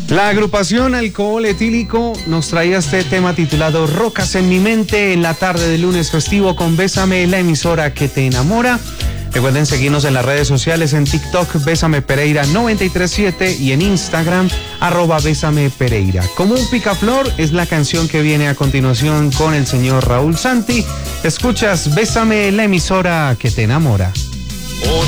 La agrupación Alcohol Etílico nos traía este tema titulado Rocas en mi mente en la tarde de lunes festivo con Bésame, la emisora que te enamora. Recuerden seguirnos en las redes sociales, en TikTok, Bésame Pereira 937 y en Instagram, @Bésame Pereira. Como un picaflor es la canción que viene a continuación con el señor Raúl Santi. Escuchas Bésame, la emisora que te enamora.